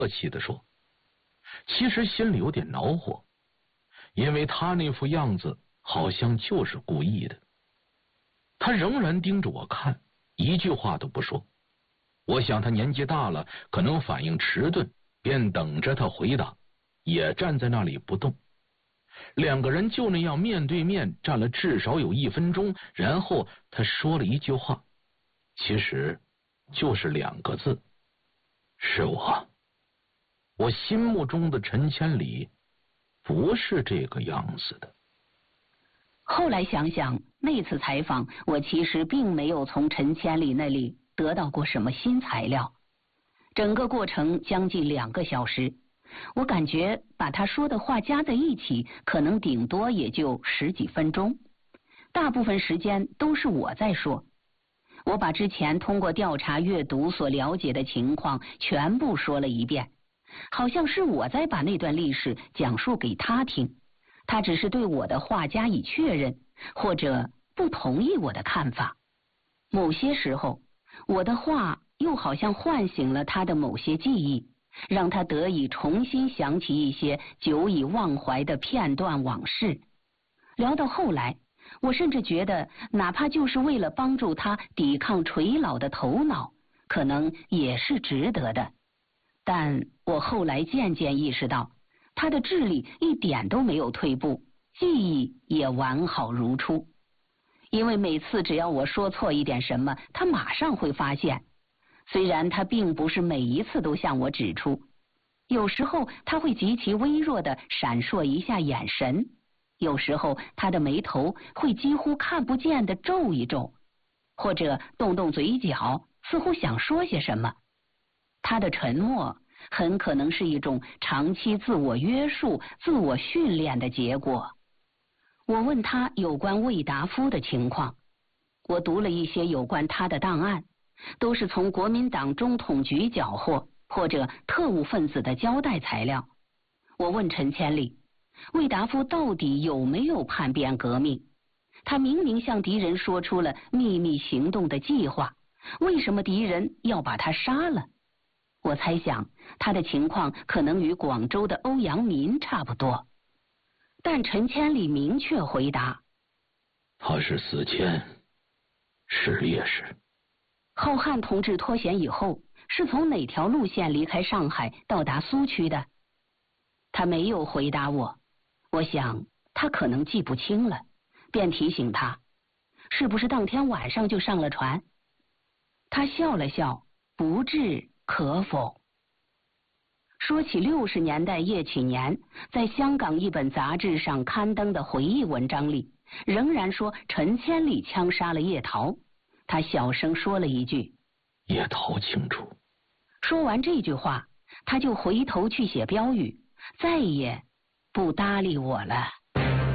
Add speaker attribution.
Speaker 1: 气地说，其实心里有点恼火，因为他那副样子好像就是故意的。他仍然盯着我看，一句话都不说。我想他年纪大了，可能反应迟钝，便等着他回答，也站在那里不动。两个人就那样面对面站了至少有1分钟，然后他说了一句话，其实就是2个字，是我。我心目中的陈千里不是这个样子的。
Speaker 2: 后来想想，那次采访我其实并没有从陈千里那里得到过什么新材料。整个过程将近2个小时，我感觉把他说的话加在一起，可能顶多也就10几分钟，大部分时间都是我在说。我把之前通过调查阅读所了解的情况全部说了一遍，好像是我在把那段历史讲述给他听，他只是对我的话加以确认，或者不同意我的看法。某些时候，我的话又好像唤醒了他的某些记忆，让他得以重新想起一些久已忘怀的片段往事。聊到后来，我甚至觉得哪怕就是为了帮助他抵抗垂老的头脑，可能也是值得的。但我后来渐渐意识到，他的智力一点都没有退步，记忆也完好如初。因为每次只要我说错一点什么，他马上会发现。虽然他并不是每一次都向我指出，有时候他会极其微弱地闪烁一下眼神，有时候他的眉头会几乎看不见地皱一皱，或者动动嘴角，似乎想说些什么。他的沉默很可能是一种长期自我约束、自我训练的结果。我问他有关魏达夫的情况，我读了一些有关他的档案，都是从国民党中统局缴获或者特务分子的交代材料。我问陈千里，魏达夫到底有没有叛变革命？他明明向敌人说出了秘密行动的计划，为什么敌人要把他杀了？我猜想他的情况可能与广州的欧阳民差不多。但陈千里明确回答，
Speaker 1: 他是死前是烈士。
Speaker 2: 浩瀚同志脱险以后是从哪条路线离开上海到达苏区的？他没有回答我，我想他可能记不清了，便提醒他，是不是当天晚上就上了船？他笑了笑，不置可否。说起60年代叶启年在香港一本杂志上刊登的回忆文章里，仍然说陈千里枪杀了叶桃。他小声说了一句，
Speaker 1: 叶桃清楚。
Speaker 2: 说完这句话，他就回头去写标语，再也不搭理我了。